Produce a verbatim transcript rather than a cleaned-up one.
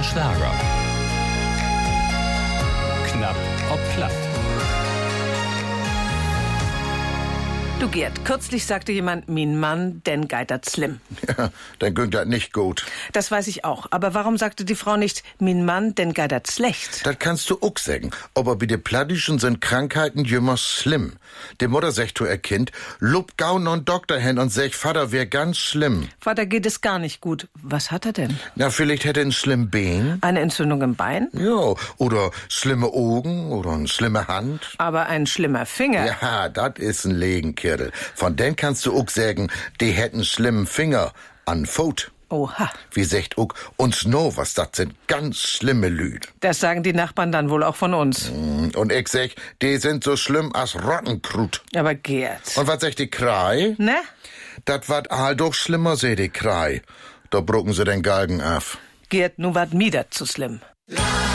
Schlager. Knapp ob platt. Du Gerd, kürzlich sagte jemand, mein Mann, den geitert slim. Ja, dann ging das nicht gut. Das weiß ich auch. Aber warum sagte die Frau nicht, mein Mann, den geitert schlecht? Das kannst du auch sagen. Aber bei den Plattischen sind Krankheiten jümmer schlimm. Die Mutter sagt zu ihr Kind, lob gaun und Doktor hin und sag, Vater wär ganz schlimm. Vater geht es gar nicht gut. Was hat er denn? Na, vielleicht hätte er ein schlimm Bein. Eine Entzündung im Bein? Ja, oder schlimme Augen oder eine schlimme Hand. Aber ein schlimmer Finger. Ja, das ist ein Legenkirtel. Von den kannst du auch sagen, die hätten schlimmen Finger an Fout. Oha. Wie sagt auch uns no, was das sind ganz schlimme Lüd. Das sagen die Nachbarn dann wohl auch von uns. Und ich sag, die sind so schlimm als Rottenkrut. Aber Gerd. Und was sagt die Krei? Ne? Das wat all doch schlimmer, seh die Krei. Da brucken sie den Galgen af. Gerd, nu wat mi dat zu schlimm.